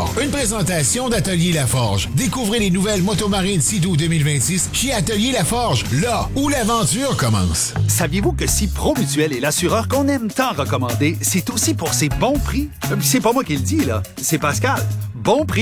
Sport. Une présentation d'Atelier Laforge. Découvrez les nouvelles motomarines Sea-Doo 2026 chez Atelier Laforge, là où l'aventure commence. Saviez-vous que si Promutuel est l'assureur qu'on aime tant recommander, c'est aussi pour ses bons prix? C'est pas moi qui le dis, là. C'est Pascal. Bon prix.